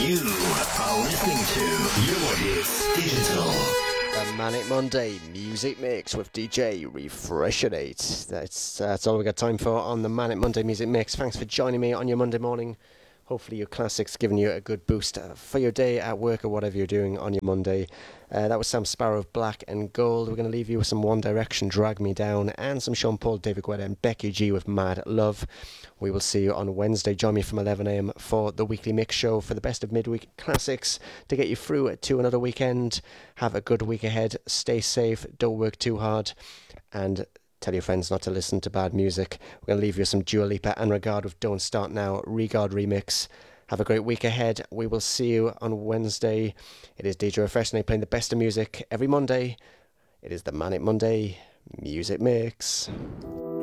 You are listening to Your Hits Digital. The Manic Monday Music Mix with DJ Refreshinate. That's all we got time for on the Manic Monday Music Mix. Thanks for joining me on your Monday morning. Hopefully your classics giving you a good boost for your day at work or whatever you're doing on your Monday. That was Sam Sparrow of Black and Gold. We're going to leave you with some One Direction, Drag Me Down, and some Sean Paul, David Guetta and Becky G with Mad Love. We will see you on Wednesday. Join me from 11 a.m. for the weekly mix show for the best of midweek classics to get you through to another weekend. Have a good week ahead. Stay safe. Don't work too hard. And tell your friends not to listen to bad music. We're going to leave you some Dua Lipa and Regard with Don't Start Now, Regard remix. Have a great week ahead. We will see you on Wednesday. It is DJ Refreshinate playing the best of music every Monday. It is the Manic Monday Music Mix.